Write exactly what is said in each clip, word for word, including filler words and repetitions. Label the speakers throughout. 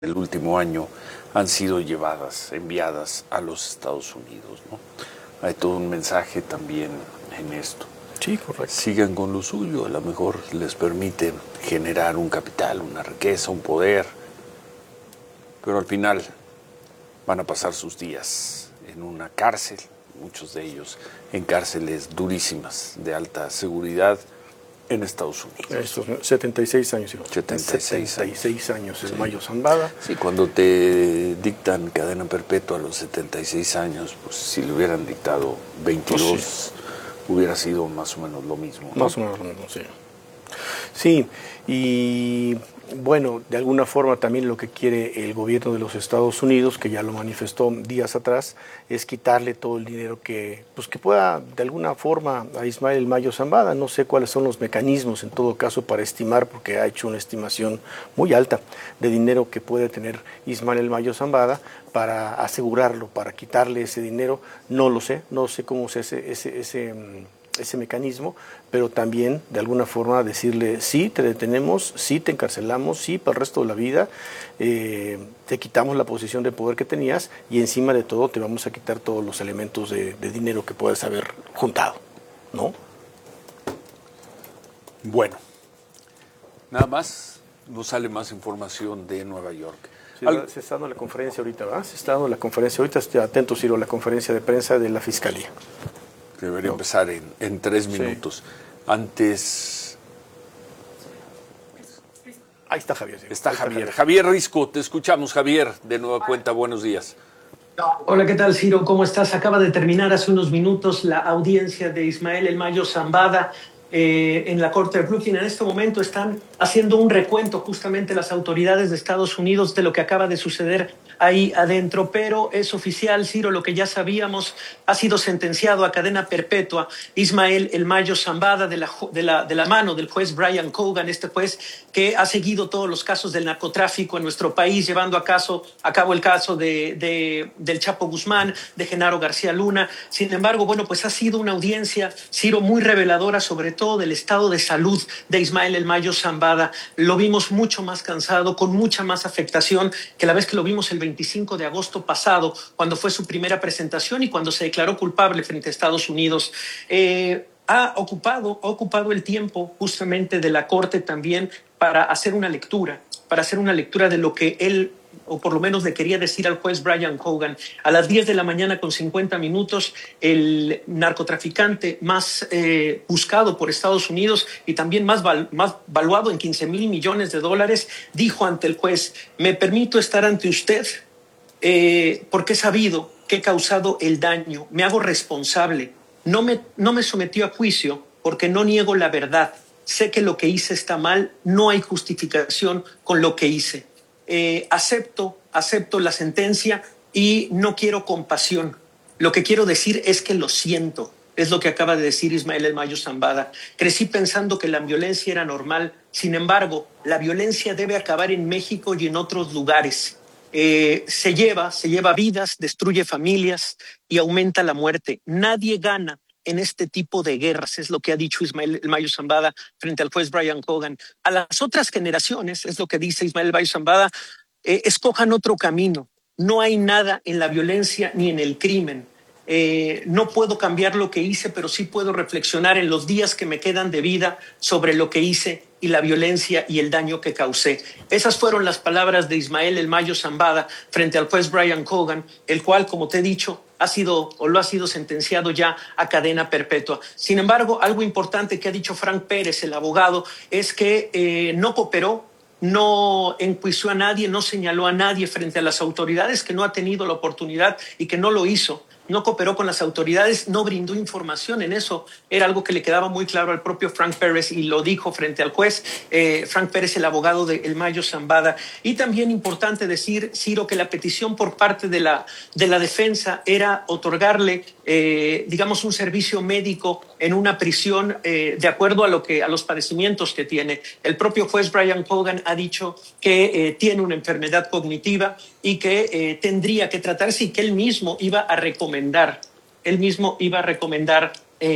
Speaker 1: el último año han sido llevadas, enviadas a los Estados Unidos, ¿no? Hay todo un mensaje también en esto.
Speaker 2: Sí, correcto.
Speaker 1: Sigan con lo suyo, a lo mejor les permite generar un capital, una riqueza, un poder, pero al final van a pasar sus días en una cárcel, muchos de ellos en cárceles durísimas de alta seguridad en Estados Unidos.
Speaker 2: Estos setenta y seis años.
Speaker 1: setenta y seis,
Speaker 2: setenta y seis años es sí. Mayo Zambada.
Speaker 1: Sí, cuando te dictan cadena perpetua a los setenta y seis años, pues si le hubieran dictado veintidós, pues sí. hubiera sido más o menos lo mismo, ¿no?
Speaker 2: Más o menos lo mismo, sí. Sí, y bueno, de alguna forma también lo que quiere el gobierno de los Estados Unidos, que ya lo manifestó días atrás, es quitarle todo el dinero que, pues que pueda de alguna forma a Ismael El Mayo Zambada. No sé cuáles son los mecanismos en todo caso para estimar, porque ha hecho una estimación muy alta de dinero que puede tener Ismael El Mayo Zambada para asegurarlo, para quitarle ese dinero. No lo sé, no sé cómo se hace ese... ese ese mecanismo, pero también de alguna forma decirle sí, te detenemos, sí, te encarcelamos, sí, para el resto de la vida, eh, te quitamos la posición de poder que tenías y encima de todo te vamos a quitar todos los elementos de, de dinero que puedes haber juntado, ¿no?
Speaker 1: Bueno, nada más, nos sale más información de Nueva York.
Speaker 2: Sí, se está dando la conferencia ahorita, ¿verdad? Se está dando la conferencia ahorita, estoy atento, Ciro, la conferencia de prensa de la Fiscalía.
Speaker 1: Debería no. empezar en, en tres minutos. Sí. Antes...
Speaker 2: Ahí está Javier. Sí.
Speaker 1: Está
Speaker 2: Ahí
Speaker 1: Javier.
Speaker 2: está
Speaker 1: Javier. Javier Risco, te escuchamos, Javier. De nueva cuenta, buenos días.
Speaker 3: Hola, ¿qué tal, Ciro? ¿Cómo estás? Acaba de terminar hace unos minutos la audiencia de Ismael El Mayo Zambada eh, en la Corte de Brooklyn. En este momento están haciendo un recuento justamente las autoridades de Estados Unidos de lo que acaba de suceder ahí adentro, pero es oficial, Ciro, lo que ya sabíamos, ha sido sentenciado a cadena perpetua Ismael El Mayo Zambada de la, de la, de la mano del juez Brian Cogan, este juez que ha seguido todos los casos del narcotráfico en nuestro país, llevando a, caso, a cabo el caso de, de, del Chapo Guzmán, de Genaro García Luna. Sin embargo, bueno, pues ha sido una audiencia, Ciro, muy reveladora, sobre todo del estado de salud de Ismael El Mayo Zambada. Lo vimos mucho más cansado, con mucha más afectación que la vez que lo vimos el veinticinco de agosto pasado, cuando fue su primera presentación y cuando se declaró culpable frente a Estados Unidos. Eh, ha ocupado, ha ocupado el tiempo justamente de la Corte también para hacer una lectura, para hacer una lectura de lo que él, o por lo menos le quería decir al juez Brian Cogan. A las diez de la mañana con cincuenta minutos, el narcotraficante más eh, buscado por Estados Unidos y también más, val, más valuado en quince mil millones de dólares, dijo ante el juez: me permito estar ante usted eh, porque he sabido que he causado el daño, me hago responsable, no me, no me sometió a juicio porque no niego la verdad, sé que lo que hice está mal, no hay justificación con lo que hice. Eh, acepto, acepto la sentencia y no quiero compasión. Lo que quiero decir es que lo siento, es lo que acaba de decir Ismael El Mayo Zambada. Crecí pensando que la violencia era normal, sin embargo, la violencia debe acabar en México y en otros lugares. Eh, se lleva, se lleva vidas, destruye familias y aumenta la muerte. Nadie gana en este tipo de guerras, es lo que ha dicho Ismael El Mayo Zambada frente al juez Brian Cogan. A las otras generaciones, es lo que dice Ismael El Mayo Zambada, eh, escojan otro camino. No hay nada en la violencia ni en el crimen. Eh, no puedo cambiar lo que hice, pero sí puedo reflexionar en los días que me quedan de vida sobre lo que hice y la violencia y el daño que causé. Esas fueron las palabras de Ismael El Mayo Zambada frente al juez Brian Cogan, el cual, como te he dicho, ha sido o lo ha sido sentenciado ya a cadena perpetua. Sin embargo, algo importante que ha dicho Frank Pérez, el abogado, es que eh, no cooperó, no enjuició a nadie, no señaló a nadie frente a las autoridades, que no ha tenido la oportunidad y que no lo hizo. No cooperó con las autoridades, no brindó información. En eso era algo que le quedaba muy claro al propio Frank Pérez y lo dijo frente al juez eh, Frank Pérez, el abogado de El Mayo Zambada. Y también importante decir, Ciro, que la petición por parte de la, de la defensa era otorgarle, eh, digamos, un servicio médico en una prisión eh, de acuerdo a, lo que, a los padecimientos que tiene. El propio juez Brian Cogan ha dicho que eh, tiene una enfermedad cognitiva y que eh, tendría que tratarse y que él mismo iba a recomendar, él mismo iba a recomendar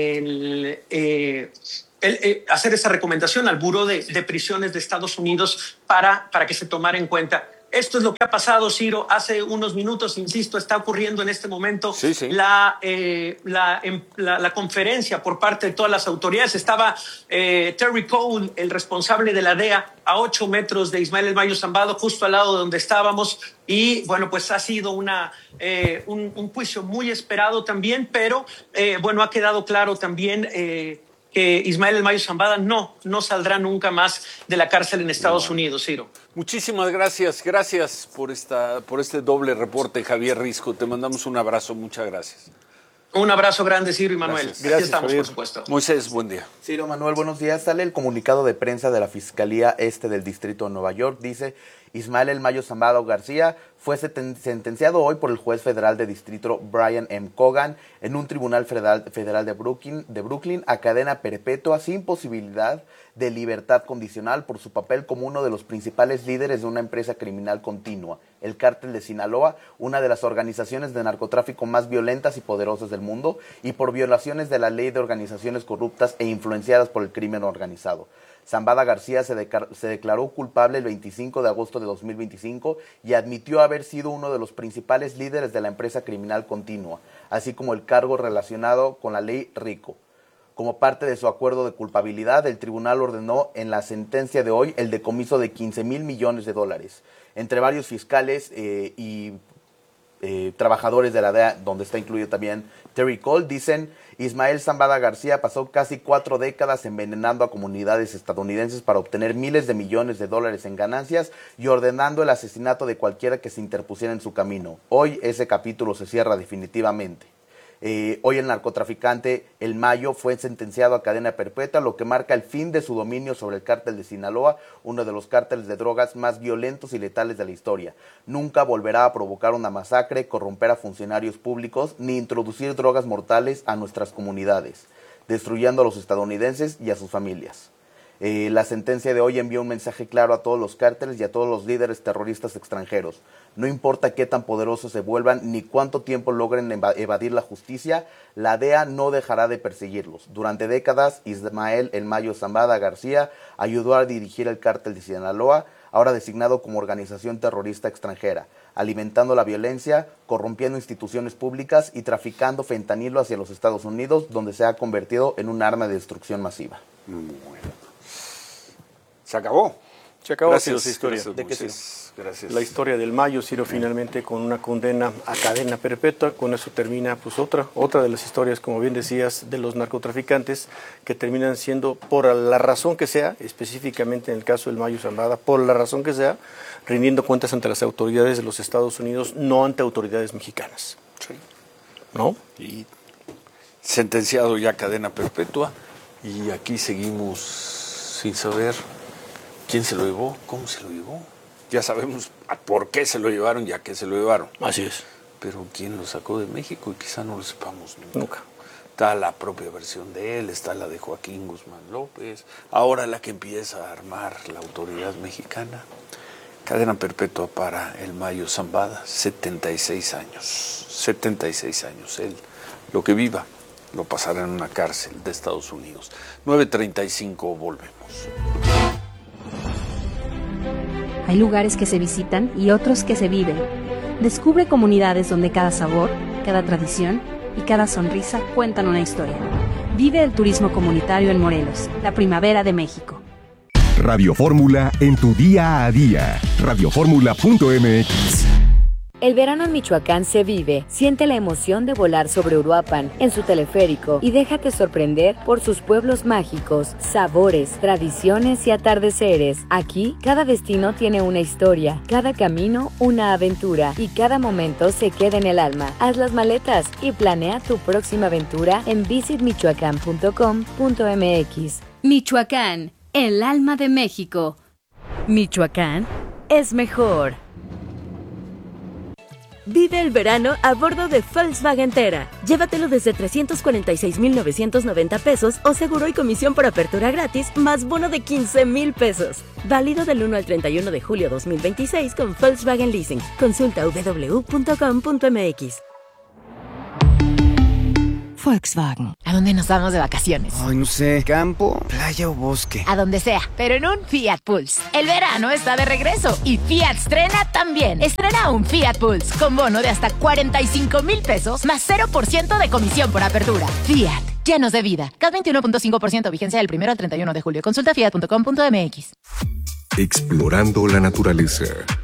Speaker 3: el, eh, el, eh, hacer esa recomendación al Buró de, de Prisiones de Estados Unidos para, para que se tomara en cuenta Esto es lo que ha pasado, Ciro, hace unos minutos, insisto, está ocurriendo en este momento
Speaker 1: sí, sí.
Speaker 3: La, eh, la, la, la conferencia por parte de todas las autoridades. Estaba eh, Terry Cole, el responsable de la D E A, a ocho metros de Ismael El Mayo Zambada, justo al lado de donde estábamos. Y bueno, pues ha sido una, eh, un, un juicio muy esperado también, pero eh, bueno, ha quedado claro también eh, que Ismael El Mayo Zambada no, no saldrá nunca más de la cárcel en Estados bueno. Unidos, Ciro.
Speaker 1: Muchísimas gracias, gracias por, esta, por este doble reporte, Javier Risco. Te mandamos un abrazo, muchas gracias.
Speaker 3: Un abrazo grande, Ciro y Manuel.
Speaker 1: Gracias.
Speaker 3: Aquí
Speaker 1: Gracias,
Speaker 3: estamos,
Speaker 1: Javier.
Speaker 3: por supuesto.
Speaker 1: Moisés, buen día.
Speaker 4: Ciro, Manuel, buenos días. Sale el comunicado de prensa de la Fiscalía Este del Distrito de Nueva York. Dice, Ismael El Mayo Zambada García fue sentenciado hoy por el juez federal de distrito Brian M. Cogan en un tribunal federal, federal de, Brooklyn, de Brooklyn a cadena perpetua sin posibilidad de libertad condicional por su papel como uno de los principales líderes de una empresa criminal continua, el Cártel de Sinaloa, una de las organizaciones de narcotráfico más violentas y poderosas del mundo, y por violaciones de la ley de organizaciones corruptas e influenciadas por el crimen organizado. Zambada García se, de, se declaró culpable el veinticinco de agosto de dos mil veinticinco y admitió haber sido uno de los principales líderes de la empresa criminal continua, así como el cargo relacionado con la ley RICO. Como parte de su acuerdo de culpabilidad, el tribunal ordenó en la sentencia de hoy el decomiso de quince mil millones de dólares. Entre varios fiscales eh, y eh, trabajadores de la D E A, donde está incluido también Terry Cole, dicen, Ismael Zambada García pasó casi cuatro décadas envenenando a comunidades estadounidenses para obtener miles de millones de dólares en ganancias y ordenando el asesinato de cualquiera que se interpusiera en su camino. Hoy ese capítulo se cierra definitivamente. Eh, hoy el narcotraficante El Mayo fue sentenciado a cadena perpetua, lo que marca el fin de su dominio sobre el cártel de Sinaloa, uno de los cárteles de drogas más violentos y letales de la historia. Nunca volverá a provocar una masacre, corromper a funcionarios públicos, ni introducir drogas mortales a nuestras comunidades, destruyendo a los estadounidenses y a sus familias. Eh, la sentencia de hoy envía un mensaje claro a todos los cárteles y a todos los líderes terroristas extranjeros. No importa qué tan poderosos se vuelvan ni cuánto tiempo logren evadir la justicia, la D E A no dejará de perseguirlos. Durante décadas, Ismael El Mayo Zambada García ayudó a dirigir el cártel de Sinaloa, ahora designado como organización terrorista extranjera, alimentando la violencia, corrompiendo instituciones públicas y traficando fentanilo hacia los Estados Unidos, donde se ha convertido en un arma de destrucción masiva.
Speaker 1: Bueno. Se acabó.
Speaker 2: Se acabó
Speaker 1: gracias,
Speaker 2: esa historia.
Speaker 1: Gracias,
Speaker 2: ¿De qué
Speaker 1: Moisés, gracias.
Speaker 2: La historia del Mayo, Ciro, finalmente con una condena a cadena perpetua. Con eso termina pues otra, otra de las historias, como bien decías, de los narcotraficantes que terminan siendo, por la razón que sea, específicamente en el caso del Mayo Zambada, por la razón que sea, rindiendo cuentas ante las autoridades de los Estados Unidos, no ante autoridades mexicanas.
Speaker 1: Sí.
Speaker 2: ¿No?
Speaker 1: Y sentenciado ya a cadena perpetua, y aquí seguimos sin saber quién se lo llevó, cómo se lo llevó. Ya sabemos por qué se lo llevaron y a qué se lo llevaron.
Speaker 2: Así es.
Speaker 1: Pero quién lo sacó de México, y quizá no lo sepamos nunca.
Speaker 2: Nunca.
Speaker 1: Está la propia versión de él, está la de Joaquín Guzmán López, ahora la que empieza a armar la autoridad mexicana. Cadena perpetua para el Mayo Zambada, setenta y seis años. setenta y seis años. Él, lo que viva, lo pasará en una cárcel de Estados Unidos. nueve treinta y cinco, volvemos.
Speaker 5: Hay lugares que se visitan y otros que se viven. Descubre comunidades donde cada sabor, cada tradición y cada sonrisa cuentan una historia. Vive el turismo comunitario en Morelos, la primavera de México.
Speaker 6: Radio Fórmula en tu día a día. radio fórmula punto m x.
Speaker 7: El verano en Michoacán se vive. Siente la emoción de volar sobre Uruapan en su teleférico y déjate sorprender por sus pueblos mágicos, sabores, tradiciones y atardeceres. Aquí, cada destino tiene una historia, cada camino una aventura y cada momento se queda en el alma. Haz las maletas y planea tu próxima aventura en visit michoacán punto com punto m x.
Speaker 5: Michoacán, el alma de México. Michoacán es mejor.
Speaker 8: Vive el verano a bordo de Volkswagen Tera. Llévatelo desde trescientos cuarenta y seis mil novecientos noventa pesos o seguro y comisión por apertura gratis más bono de quince mil pesos. Válido del uno al treinta y uno de julio dos mil veintiséis con Volkswagen Leasing. Consulta w w w punto com punto m x.
Speaker 9: Volkswagen.
Speaker 10: ¿A dónde nos vamos de vacaciones?
Speaker 9: Ay, no sé, campo, playa o bosque.
Speaker 10: A donde sea, pero en un Fiat Pulse. El verano está de regreso y Fiat estrena también. Estrena un Fiat Pulse con bono de hasta cuarenta y cinco mil pesos más cero por ciento de comisión por apertura. Fiat, llenos de vida. C A T veintiuno punto cinco por ciento vigencia del primero al treinta y uno de julio. Consulta fiat punto com punto m x.
Speaker 6: Explorando la naturaleza.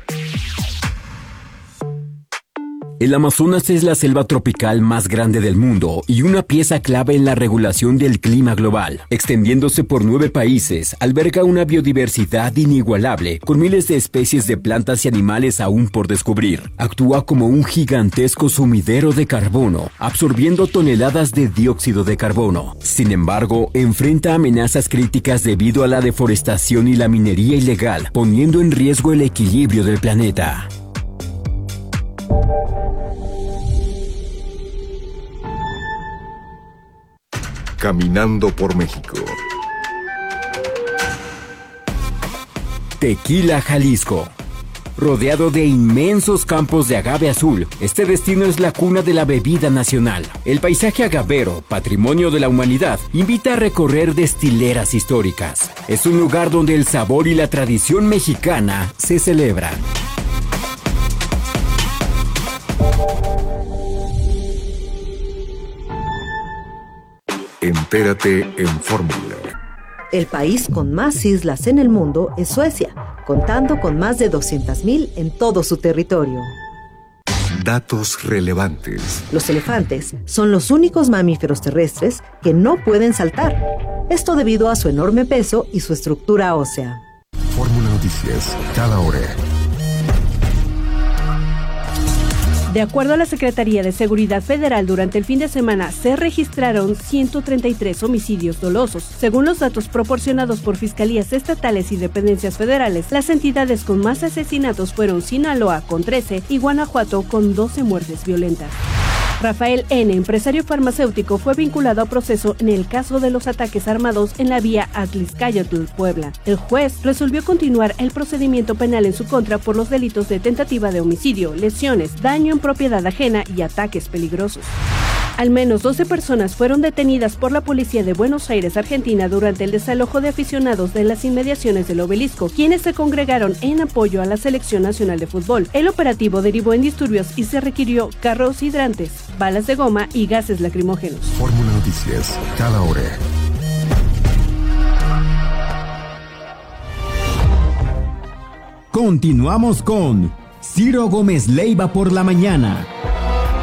Speaker 11: El Amazonas es la selva tropical más grande del mundo y una pieza clave en la regulación del clima global. Extendiéndose por nueve países, alberga una biodiversidad inigualable, con miles de especies de plantas y animales aún por descubrir. Actúa como un gigantesco sumidero de carbono, absorbiendo toneladas de dióxido de carbono. Sin embargo, enfrenta amenazas críticas debido a la deforestación y la minería ilegal, poniendo en riesgo el equilibrio del planeta.
Speaker 6: Caminando por México.
Speaker 11: Tequila, Jalisco. Rodeado de inmensos campos de agave azul, este destino es la cuna de la bebida nacional. El paisaje agavero, patrimonio de la humanidad, invita a recorrer destileras históricas. Es un lugar donde el sabor y la tradición mexicana se celebran.
Speaker 6: Entérate en Fórmula.
Speaker 12: El país con más islas en el mundo es Suecia, contando con más de doscientas mil en todo su territorio.
Speaker 6: Datos relevantes.
Speaker 12: Los elefantes son los únicos mamíferos terrestres que no pueden saltar. Esto debido a su enorme peso y su estructura ósea.
Speaker 6: Fórmula Noticias, cada hora.
Speaker 13: De acuerdo a la Secretaría de Seguridad Federal, durante el fin de semana se registraron ciento treinta y tres homicidios dolosos. Según los datos proporcionados por fiscalías estatales y dependencias federales, las entidades con más asesinatos fueron Sinaloa con trece y Guanajuato con doce muertes violentas. Rafael N., empresario farmacéutico, fue vinculado a proceso en el caso de los ataques armados en la vía Atlixcáyotl, Puebla. El juez resolvió continuar el procedimiento penal en su contra por los delitos de tentativa de homicidio, lesiones, daño en propiedad ajena y ataques peligrosos. Al menos doce personas fueron detenidas por la policía de Buenos Aires, Argentina, durante el desalojo de aficionados de las inmediaciones del Obelisco, quienes se congregaron en apoyo a la Selección Nacional de Fútbol. El operativo derivó en disturbios y se requirió carros hidrantes, balas de goma y gases lacrimógenos.
Speaker 6: Fórmula Noticias, cada hora.
Speaker 14: Continuamos con Ciro Gómez Leiva por la mañana.